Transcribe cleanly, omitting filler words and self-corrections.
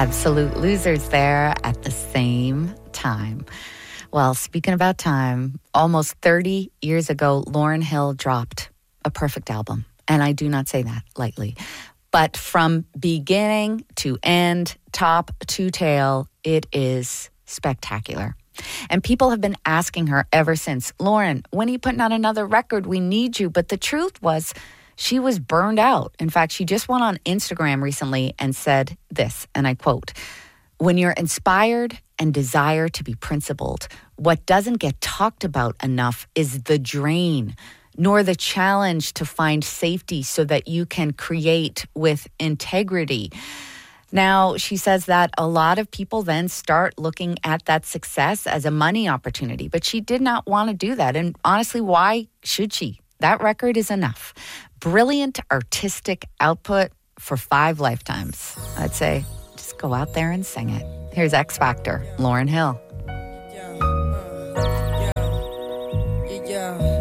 Absolute losers there at the same time. Well, speaking about time, almost 30 years ago, Lauryn Hill dropped a perfect album. And I do not say that lightly. But from beginning to end, top to tail, it is spectacular. And people have been asking her ever since, Lauryn, when are you putting out another record? We need you. But the truth was, she was burned out. In fact, she just went on Instagram recently and said this, and I quote, "When you're inspired and desire to be principled, what doesn't get talked about enough is the drain, nor the challenge to find safety so that you can create with integrity." Now, she says that a lot of people then start looking at that success as a money opportunity, but she did not want to do that. And honestly, why should she? That record is enough. Brilliant artistic output for 5 lifetimes. I'd say just go out there and sing it. Here's X Factor, Lauryn Hill. Yeah.